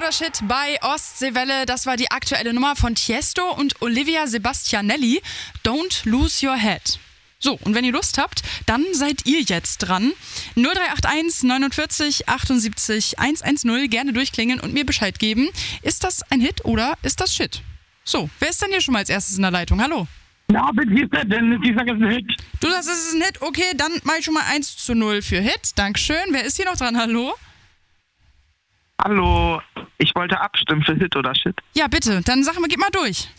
oder Shit bei Ostseewelle. Das war die aktuelle Nummer von Tiesto und Olivia Sebastianelli. Don't lose your head. So, und wenn ihr Lust habt, dann seid ihr jetzt dran. 0381 49 78 110. Gerne durchklingeln und mir Bescheid geben. Ist das ein Hit oder ist das Shit? So, wer ist denn hier schon mal als erstes in der Leitung? Hallo. Ja, bitte, ist der Dennis, ich sage, es ist ein Hit. Du sagst, es ist ein Hit. Okay, dann mache ich schon mal 1:0 für Hit. Dankeschön. Wer ist hier noch dran? Hallo? Hallo, ich wollte abstimmen für Hit oder Shit. Ja, bitte. Dann sag mal, gib mal durch.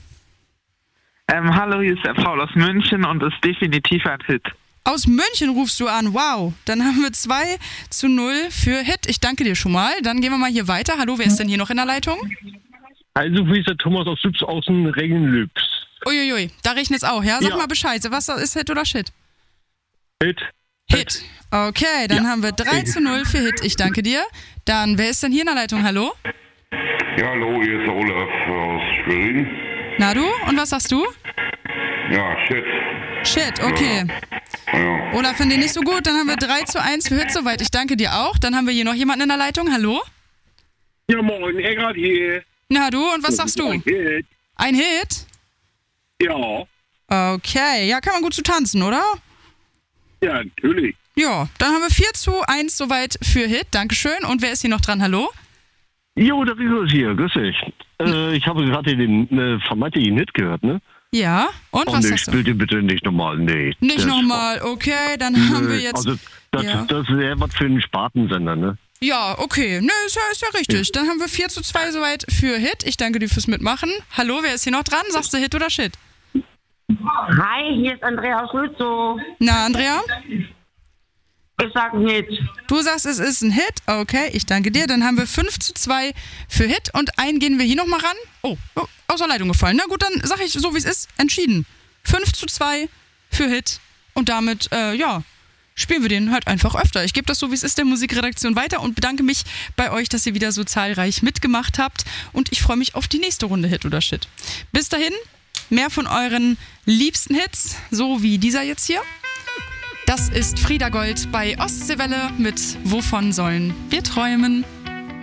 Hallo, hier ist der Paul aus München und ist definitiv ein Hit. Aus München rufst du an. Wow. Dann haben wir 2:0 für Hit. Ich danke dir schon mal. Dann gehen wir mal hier weiter. Hallo, wer ist denn hier noch in der Leitung? Also, wie ist der Thomas aus Lübs aus dem Regenlübs? Uiuiui, da regnet's auch, ja? Sag Ja. mal Bescheid. Was ist Hit oder Shit? Hit. Hit. Okay, dann Ja. haben wir 3:0 für Hit. Ich danke dir. Dann, wer ist denn hier in der Leitung? Hallo? Ja, hallo, hier ist der Olaf aus Schwerin. Na du? Und was sagst du? Ja, Shit. Shit, okay. Ja. Olaf, finde ich nicht so gut. Dann haben wir 3:1 für Hit soweit. Ich danke dir auch. Dann haben wir hier noch jemanden in der Leitung. Hallo? Ja, moin, Eggert hier. Na du? Und was sagst du? Hit. Ein Hit? Ja, Okay. Ja, kann man gut zu tanzen, oder? ja, natürlich. Ja, dann haben wir 4:1 soweit für Hit. Dankeschön. Und wer ist hier noch dran? Hallo? Jo, der Rico ist hier, grüß dich. Ich habe gerade den vermeintlichen Hit gehört, ne? Ja. Und Oh was nee, sagst du? spielt ihr bitte nicht nochmal, nee. Nicht Das- nochmal. Okay, dann haben wir jetzt... Also, das Ja. wäre was für einen Spartensender, ne? Ja, okay. Ne, ist ja richtig. Dann haben wir 4:2 soweit für Hit. Ich danke dir fürs Mitmachen. Hallo, wer ist hier noch dran? Sagst du Hit oder Shit? Hi, hier ist Andrea aus Lützow. Na, Andrea? Ich sag Hit. Du sagst, es ist ein Hit. Okay, ich danke dir. Dann haben wir 5:2 für Hit und einen gehen wir hier nochmal ran. Oh, außer Leitung gefallen. Na gut, dann sage ich so, wie es ist, entschieden. 5:2 für Hit und damit, spielen wir den halt einfach öfter. Ich gebe das so, wie es ist, der Musikredaktion weiter und bedanke mich bei euch, dass ihr wieder so zahlreich mitgemacht habt und ich freue mich auf die nächste Runde Hit oder Shit. Bis dahin, mehr von euren liebsten Hits, so wie dieser jetzt hier. Das ist Frieda Gold bei Ostseewelle mit Wovon sollen wir träumen?